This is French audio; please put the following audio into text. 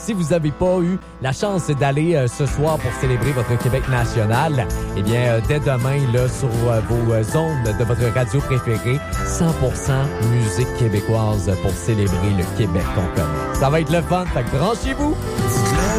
Si vous n'avez pas eu la chance d'aller ce soir pour célébrer votre Québec national, eh bien, dès demain, là, sur vos ondes de votre radio préférée, 100% musique québécoise pour célébrer le Québec qu'on connaît. Ça va être le fun, fait que branchez-vous!